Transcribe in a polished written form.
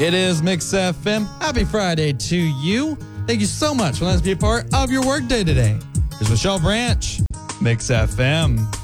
It is Mix FM. Happy Friday to you. Thank you so much for letting us be a part of your workday today. Here's Michelle Branch, Mix FM.